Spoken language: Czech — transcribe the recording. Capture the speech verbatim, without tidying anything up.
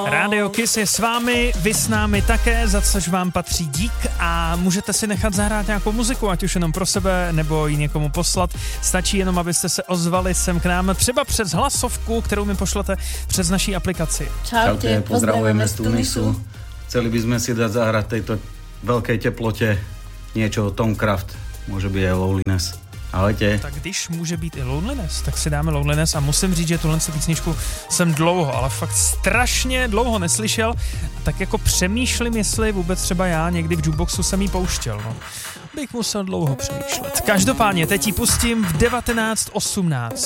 Rádio Kiss je s vámi, vy s námi také, za což vám patří dík a můžete si nechat zahrát nějakou muziku, ať už jenom pro sebe, nebo ji někomu poslat. Stačí jenom, abyste se ozvali sem k nám, třeba přes hlasovku, kterou mi pošlete přes naší aplikaci. Čaute, pozdravujeme z Tunisu. Chceli by sme si dať zahrať tejto veľkej teplote niečo Tom Craft, môže byť aj Loneliness. Ahojte. Tak když může být i Loneliness, tak si dáme Loneliness a musím říct, že tuhle písničku jsem dlouho, ale fakt strašně dlouho neslyšel. Tak jako přemýšlím, jestli vůbec třeba já někdy v jukeboxu jsem jí pouštěl. No. Bych musel dlouho přemýšlet. Každopádně teď ji pustím v devatenáct osmnáct.